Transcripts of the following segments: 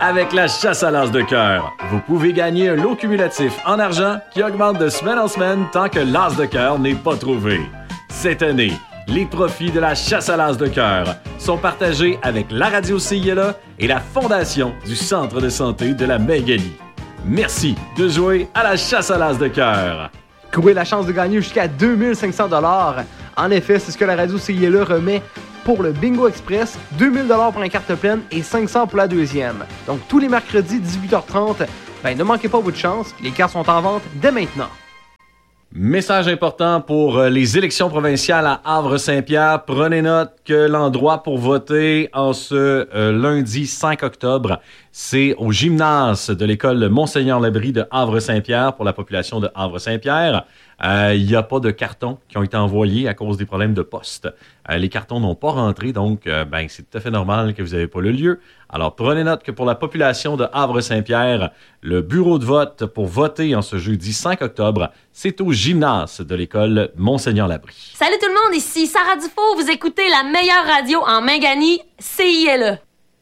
Avec la chasse à l'as de cœur, vous pouvez gagner un lot cumulatif en argent qui augmente de semaine en semaine tant que l'as de cœur n'est pas trouvé. Cette année, les profits de la chasse à l'as de cœur sont partagés avec la radio CILA et la Fondation du Centre de santé de la Magalie. Merci de jouer à la chasse à l'as de cœur. Courez la chance de gagner jusqu'à 2500 $. En effet, c'est ce que la radio CILA remet pour le Bingo Express, 2000 $ pour une carte pleine et 500 pour la deuxième. Donc tous les mercredis 18h30, ne manquez pas votre chance, les cartes sont en vente dès maintenant. Message important pour les élections provinciales à Havre-Saint-Pierre. Prenez note que l'endroit pour voter en ce lundi 5 octobre, c'est au gymnase de l'école Monseigneur-Labrie de Havre-Saint-Pierre pour la population de Havre-Saint-Pierre. Il n'y a pas de cartons qui ont été envoyés à cause des problèmes de poste. Les cartons n'ont pas rentré, donc c'est tout à fait normal que vous n'avez pas le lieu. Alors, prenez note que pour la population de Havre-Saint-Pierre, le bureau de vote pour voter en ce jeudi 5 octobre, c'est au gymnase de l'école Monseigneur-Labrie. Salut tout le monde, ici Sarah Dufault. Vous écoutez la meilleure radio en Mangani, CILA.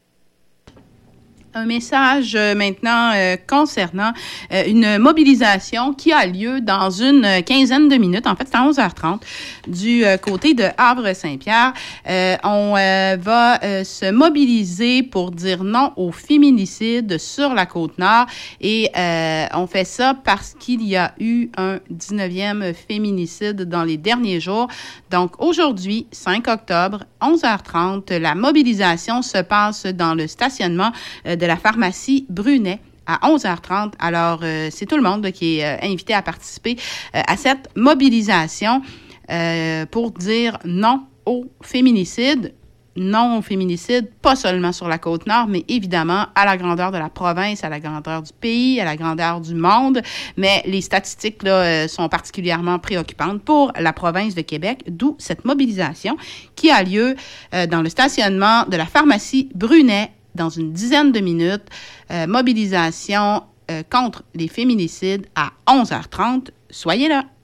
Un message maintenant concernant une mobilisation qui a lieu dans une quinzaine de minutes. En fait, c'est à 11h30 du côté de Havre-Saint-Pierre. On va se mobiliser pour dire non au féminicide sur la Côte-Nord et on fait ça parce qu'il y a eu un 19e féminicide dans les derniers jours. Donc, aujourd'hui, 5 octobre, 11h30, la mobilisation se passe dans le stationnement de la pharmacie Brunet à 11h30. Alors, c'est tout le monde qui est invité à participer à cette mobilisation pour dire non au féminicide. Non au féminicide, pas seulement sur la Côte-Nord, mais évidemment à la grandeur de la province, à la grandeur du pays, à la grandeur du monde. Mais les statistiques là, sont particulièrement préoccupantes pour la province de Québec, d'où cette mobilisation qui a lieu dans le stationnement de la pharmacie Brunet dans une dizaine de minutes. Mobilisation contre les féminicides à 11h30. Soyez là!